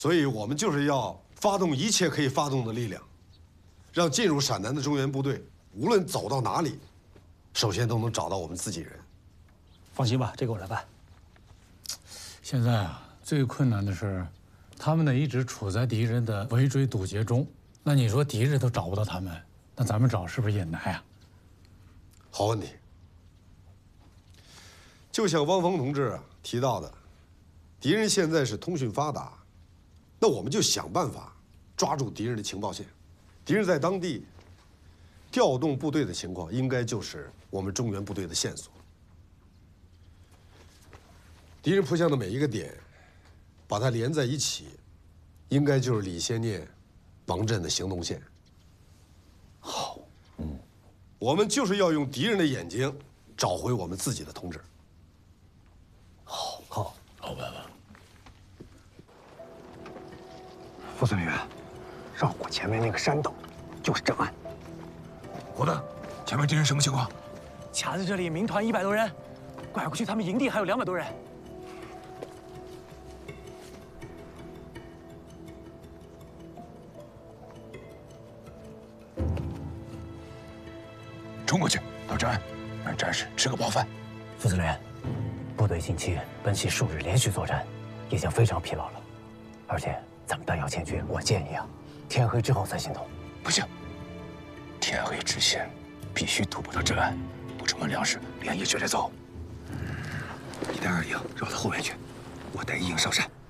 所以我们就是要发动一切可以发动的力量，让进入陕南的中原部队，无论走到哪里，首先都能找到我们自己人。 放心吧，这个我来办。 现在啊，最困难的是，他们呢一直处在敌人的围追堵截中。那你说敌人都找不到他们，那咱们找是不是也难啊？ 好问题。就像汪峰同志提到的，敌人现在是通讯发达，那我们就想办法抓住敌人的情报线。敌人在当地调动部队的情况，应该就是我们中原部队的线索。敌人扑向的每一个点，把它连在一起，应该就是李先念、王震的行动线。好，我们就是要用敌人的眼睛，找回我们自己的同志。 好， 老板了。 副司令员，绕过前面那个山洞，就是正岸。 虎子，前面敌人什么情况？ 卡在这里，民团100多人，拐过去他们营地还有200多人。 冲过去，到正岸，让战士吃个饱饭。 副司令员，部队近期奔袭数日连续作战，已经非常疲劳了，而且咱们弹药欠缺。我建议啊，天黑之后再行动。 不行，天黑之前必须突破到正岸，不充满粮食，连夜就得走。 你带2营绕到后面去，我带1营上山。